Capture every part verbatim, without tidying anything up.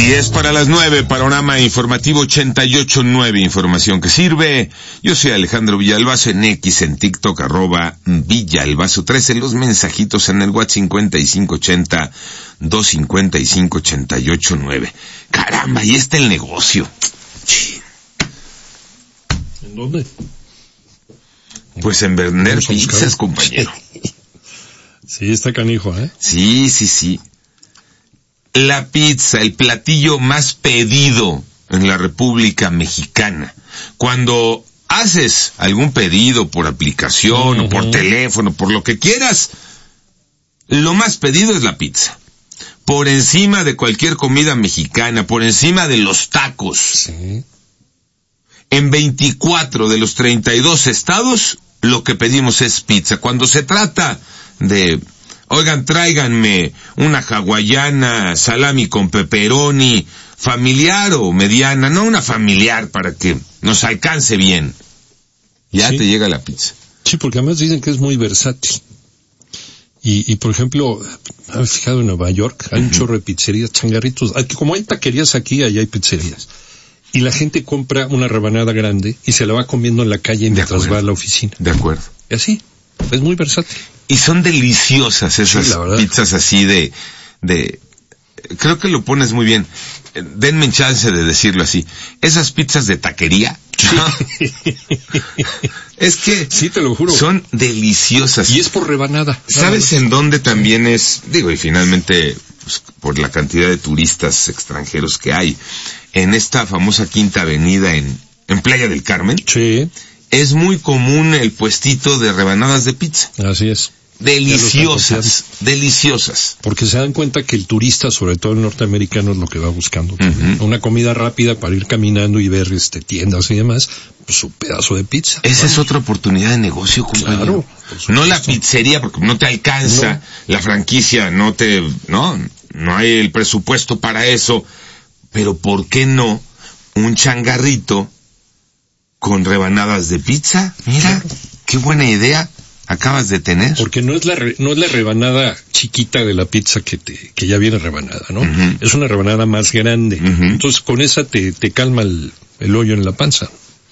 diez para las nueve, panorama informativo ochenta y ocho punto nueve, información que sirve. Yo soy Alejandro Villalbazo, en X, en TikTok, arroba Villalbazo trece, los mensajitos en el WhatsApp cincuenta y cinco ochenta, doscientos cincuenta y cinco, ochenta y ocho nueve. Caramba, ahí está el negocio. ¿En dónde? Pues en vender pizzas, compañero. Sí, está canijo, ¿eh? Sí, sí, sí. La pizza, el platillo más pedido en la República Mexicana. Cuando haces algún pedido por aplicación uh-huh. o por teléfono, por lo que quieras, lo más pedido es la pizza. Por encima de cualquier comida mexicana, por encima de los tacos. Sí. En veinticuatro de los treinta y dos estados, lo que pedimos es pizza. Cuando se trata de... Oigan, tráiganme una hawaiana, salami con pepperoni, familiar o mediana, no una familiar para que nos alcance bien. Ya sí. Te llega la pizza. Sí, porque además dicen que es muy versátil. Y, y por ejemplo, ¿has fijado en Nueva York? Hay uh-huh. un chorro de pizzerías, changarritos. Como hay taquerías aquí, allá hay pizzerías. Y la gente compra una rebanada grande y se la va comiendo en la calle mientras va a la oficina. De acuerdo. Y así, es muy versátil. Y son deliciosas esas sí, pizzas así de, de, creo que lo pones muy bien. Denme chance de decirlo así. Esas pizzas de taquería. Sí. Es que sí, te lo juro. Son deliciosas. Y es por rebanada. ¿Sabes en dónde también es? Digo, y finalmente, pues, por la cantidad de turistas extranjeros que hay, en esta famosa Quinta Avenida en, en Playa del Carmen. Sí. Es muy común el puestito de rebanadas de pizza. Así es. Deliciosas, deliciosas. Porque se dan cuenta que el turista, sobre todo el norteamericano, es lo que va buscando. Uh-huh. Una comida rápida para ir caminando y ver este tiendas y demás, pues su pedazo de pizza. Esa bueno. es otra oportunidad de negocio, compañero. Claro, no la pizzería, porque no te alcanza, no. La franquicia no te, no, no hay el presupuesto para eso, pero ¿por qué no un changarrito con rebanadas de pizza? Mira, claro. Qué buena idea acabas de tener. Porque no es la re, no es la rebanada chiquita de la pizza que te, que ya viene rebanada, ¿no? Uh-huh. Es una rebanada más grande. Uh-huh. Entonces con esa te, te calma el, el hoyo en la panza.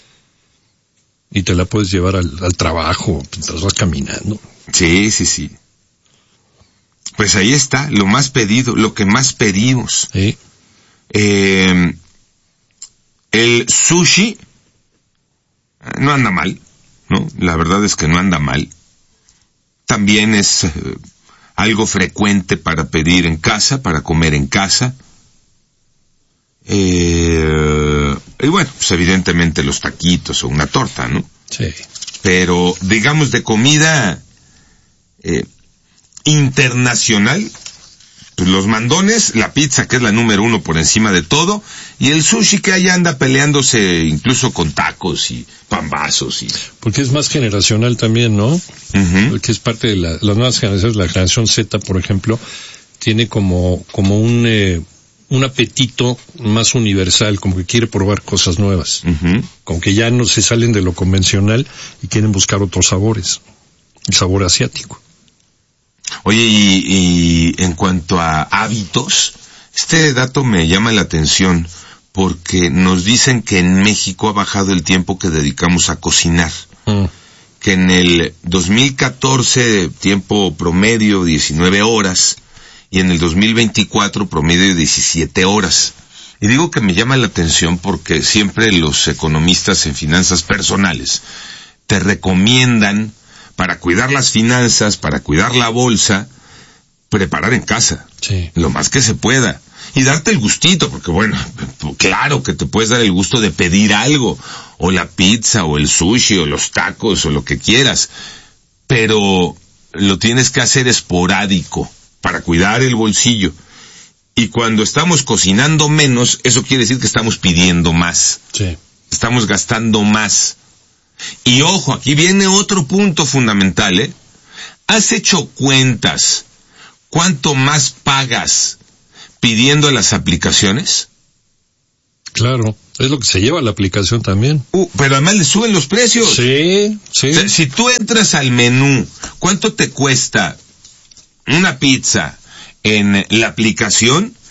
Y te la puedes llevar al, al trabajo mientras vas caminando. Sí, sí, sí. Pues ahí está, lo más pedido, lo que más pedimos. Sí. Eh, el sushi no anda mal, ¿no? La verdad es que no anda mal. También es eh, algo frecuente para pedir en casa, para comer en casa. Eh, y bueno, pues evidentemente los taquitos o una torta, ¿no? Sí. Pero, digamos, de comida eh, internacional, pues los mandones, la pizza, que es la número uno por encima de todo, y el sushi, que ahí anda peleándose incluso con tacos y pambazos. Y... Porque es más generacional también, ¿no? Uh-huh. Porque es parte de la, las nuevas generaciones, la generación Z, por ejemplo, tiene como, como un, eh, un apetito más universal, como que quiere probar cosas nuevas. Uh-huh. Como que ya no se salen de lo convencional y quieren buscar otros sabores. El sabor asiático. Oye, y, y en cuanto a hábitos, este dato me llama la atención porque nos dicen que en México ha bajado el tiempo que dedicamos a cocinar. Mm. Que en el dos mil catorce, tiempo promedio diecinueve horas, y en el dos mil veinticuatro promedio diecisiete horas. Y digo que me llama la atención porque siempre los economistas en finanzas personales te recomiendan, para cuidar las finanzas, para cuidar la bolsa, preparar en casa. Sí. Lo más que se pueda. Y darte el gustito, porque bueno, claro que te puedes dar el gusto de pedir algo, o la pizza, o el sushi, o los tacos, o lo que quieras. Pero lo tienes que hacer esporádico, para cuidar el bolsillo. Y cuando estamos cocinando menos, eso quiere decir que estamos pidiendo más. Sí. Estamos gastando más. Y ojo, aquí viene otro punto fundamental, ¿eh? ¿Has hecho cuentas cuánto más pagas pidiendo las aplicaciones? Claro, es lo que se lleva la aplicación también. Uh, pero además le suben los precios. Sí, sí. O sea, si tú entras al menú, ¿cuánto te cuesta una pizza en la aplicación?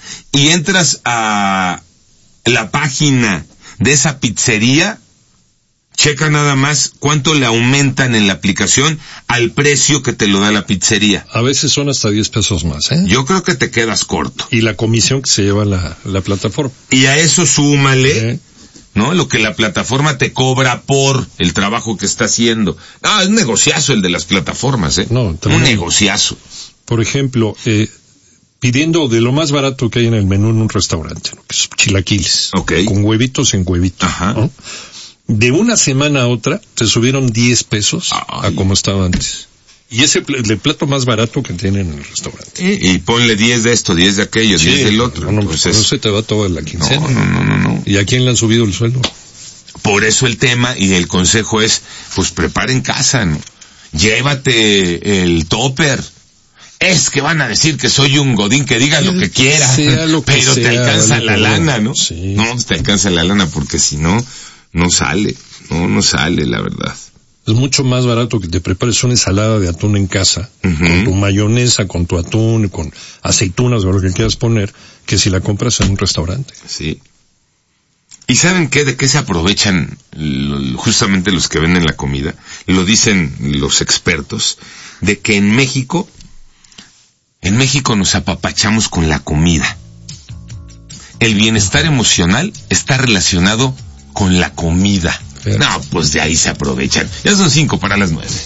y entras a la página de esa pizzería, checa nada más cuánto le aumentan en la aplicación al precio que te lo da la pizzería. A veces son hasta diez pesos más, ¿eh? Yo creo que te quedas corto. Y la comisión que se lleva la, la plataforma. Y a eso súmale, ¿Eh? ¿no? Lo que la plataforma te cobra por el trabajo que está haciendo. Ah, es un negociazo el de las plataformas, ¿eh? No, un negociazo. Por ejemplo, eh, pidiendo de lo más barato que hay en el menú en un restaurante, ¿no? Que es chilaquiles. Okay. Con huevitos en huevitos. Ajá. ¿No? De una semana a otra te subieron diez pesos Ay. a como estaba antes. Y ese pl- el plato más barato que tienen en el restaurante. Y, y ponle diez de esto, diez de aquello, Sí, diez del otro. No, no, pues Entonces, no se te va toda la quincena. no, no, no, no, no. ¿Y a quién le han subido el sueldo? Por eso el tema y el consejo es, pues prepara en casa, ¿no? Llévate el topper. Es que van a decir que soy un godín, que diga lo que quiera, Sea lo que pero sea, te alcanza vale, la pero- lana, ¿no? Sí. No, te alcanza la lana porque si no, no sale, no, no sale, la verdad. Es mucho más barato que te prepares una ensalada de atún en casa, Ujú. con tu mayonesa, con tu atún, con aceitunas o lo que quieras poner, que si la compras en un restaurante. Sí. ¿Y saben qué? ¿De qué se aprovechan lo- justamente los que venden la comida? Lo dicen los expertos, de que en México, en México nos apapachamos con la comida. El bienestar emocional está relacionado con la comida. Pero- No, pues de ahí se aprovechan. Ya son cinco para las nueve.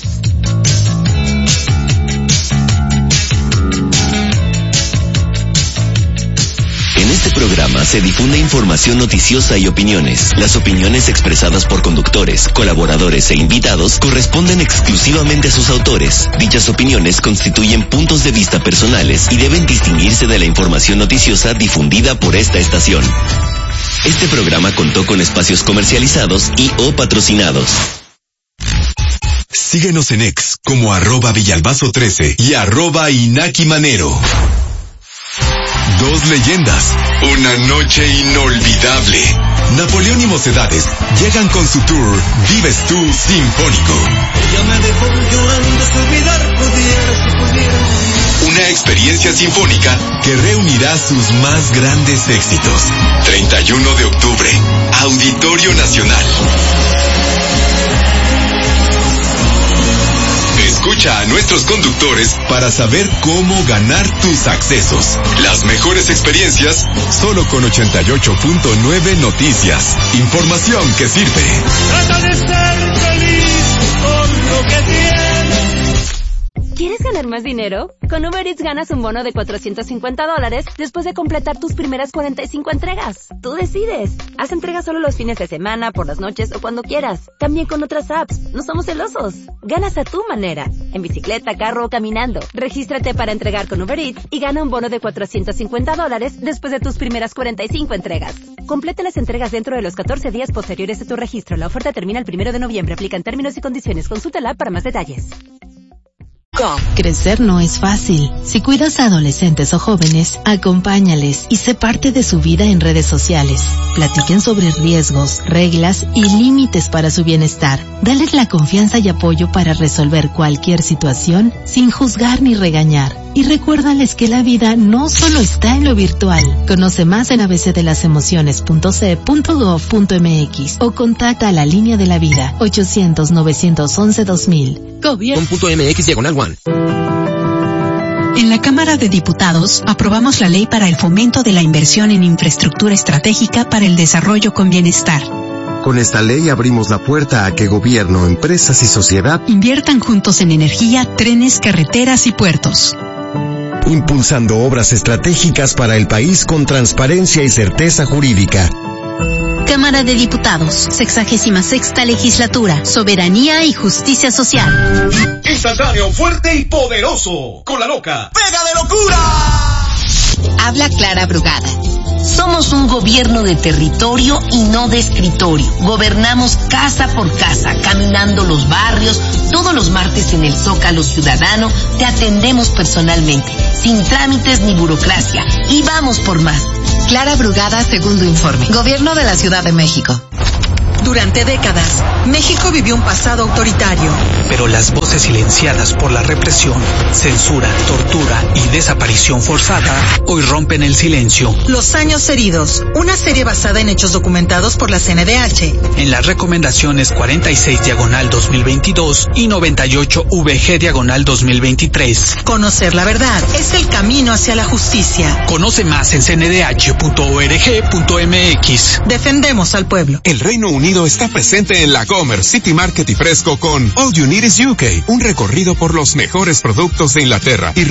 En este programa se difunde información noticiosa y opiniones. Las opiniones expresadas por conductores, colaboradores e invitados corresponden exclusivamente a sus autores. Dichas opiniones constituyen puntos de vista personales y deben distinguirse de la información noticiosa difundida por esta estación. Este programa contó con espacios comercializados y o patrocinados. Síguenos en X como arroba Villalbazo trece y arroba Inaki Manero. Dos leyendas, una noche inolvidable. Napoleón y Mocedades llegan con su tour Vives Tú Sinfónico. Ella me dejó llorando si olvidar pudiera, si pudiera. Una experiencia sinfónica que reunirá sus más grandes éxitos. treinta y uno de octubre, Auditorio Nacional. Escucha a nuestros conductores para saber cómo ganar tus accesos. Las mejores experiencias solo con ochenta y ocho punto nueve Noticias. Información que sirve. Trata de ser feliz con lo que tienes. ¿Quieres ganar más dinero? Con Uber Eats ganas un bono de cuatrocientos cincuenta dólares después de completar tus primeras cuarenta y cinco entregas. Tú decides. Haz entregas solo los fines de semana, por las noches o cuando quieras. También con otras apps. No somos celosos. Ganas a tu manera. En bicicleta, carro o caminando. Regístrate para entregar con Uber Eats y gana un bono de cuatrocientos cincuenta dólares después de tus primeras cuarenta y cinco entregas. Completa las entregas dentro de los catorce días posteriores a tu registro. La oferta termina el primero de noviembre. Aplican términos y condiciones. Consúltala para más detalles. Crecer no es fácil. Si cuidas a adolescentes o jóvenes, acompáñales y sé parte de su vida en redes sociales. Platiquen sobre riesgos, reglas y límites para su bienestar. Dales la confianza y apoyo para resolver cualquier situación sin juzgar ni regañar. Y recuérdales que la vida no solo está en lo virtual. Conoce más en a b c de las emociones punto c e punto gov punto m x o contacta a la línea de la vida ochocientos, novecientos once, dos mil. Gobierno. .mx diagonal one. En la Cámara de Diputados aprobamos la ley para el fomento de la inversión en infraestructura estratégica para el desarrollo con bienestar. Con esta ley abrimos la puerta a que gobierno, empresas y sociedad Inviertan juntos en energía, trenes, carreteras y puertos. impulsando obras estratégicas para el país con transparencia y certeza jurídica. Cámara de Diputados, sexagésima sexta legislatura, soberanía y justicia social. Instantáneo, fuerte y poderoso. Con la loca. ¡Pega de locura! Habla Clara Brugada. Somos un gobierno de territorio y no de escritorio. Gobernamos casa por casa, caminando los barrios. Todos los martes en el Zócalo Ciudadano te atendemos personalmente, sin trámites ni burocracia. Y vamos por más. Clara Brugada, segundo informe. Gobierno de la Ciudad de México. Durante décadas, México vivió un pasado autoritario. Pero las voces silenciadas por la represión, censura, tortura y desaparición forzada hoy rompen el silencio. Los años heridos, una serie basada en hechos documentados por la C N D H. En las recomendaciones cuarenta y seis diagonal dos mil veintidós y noventa y ocho V G diagonal dos mil veintitrés. Conocer la verdad es el camino hacia la justicia. Conoce más en c n d h punto org punto m x. Defendemos al pueblo. El Reino Unido está presente en la Comer, City Market y Fresco con All You Need is U K, un recorrido por los mejores productos de Inglaterra.